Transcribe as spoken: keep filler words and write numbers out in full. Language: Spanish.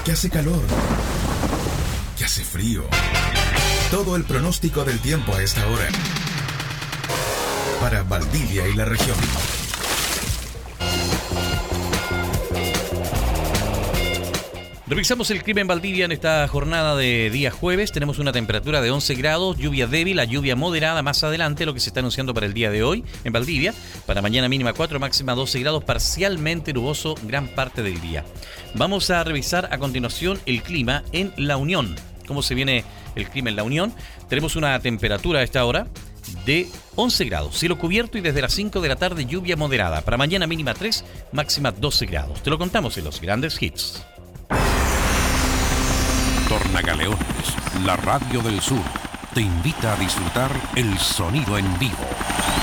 que hace calor, que hace frío. Todo el pronóstico del tiempo a esta hora. Para Valdivia y la región. Revisamos el clima en Valdivia en esta jornada de día jueves. Tenemos una temperatura de once grados, lluvia débil a lluvia moderada más adelante, lo que se está anunciando para el día de hoy en Valdivia. Para mañana mínima cuatro, máxima doce grados, parcialmente nuboso gran parte del día. Vamos a revisar a continuación el clima en La Unión. ¿Cómo se viene el clima en La Unión? Tenemos una temperatura a esta hora de once grados, cielo cubierto y desde las cinco de la tarde lluvia moderada. Para mañana mínima tres, máxima doce grados. Te lo contamos en los grandes hits. Tornagaleones, la radio del sur, te invita a disfrutar el sonido en vivo.